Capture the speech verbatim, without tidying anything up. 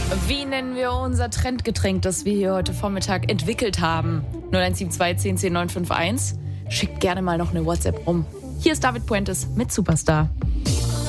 Wie nennen wir unser Trendgetränk, das wir hier heute Vormittag entwickelt haben? null eins sieben zwei zehn zehn neun fünf eins. Schickt gerne mal noch eine WhatsApp rum. Hier ist David Puentes mit Superstar.